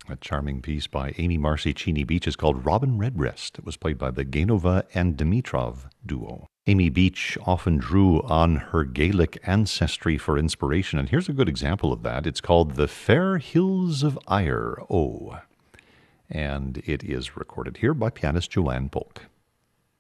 A charming piece by Amy Marcy-Cheney Beach is called Robin Redbreast. It was played by the Gainova and Dimitrov duo. Amy Beach often drew on her Gaelic ancestry for inspiration, and here's a good example of that. It's called The Fair Hills of Ayr, and it is recorded here by pianist Joanne Polk.